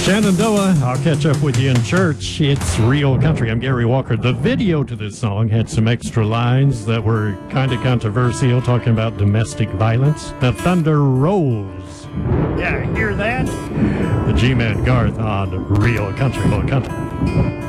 Shenandoah, I'll catch up with you in church. It's Real Country. I'm Gary Walker. The video to this song had some extra lines that were kind of controversial, talking about domestic violence. The thunder rolls. Yeah, hear that? The G-Man Garth on Real Country.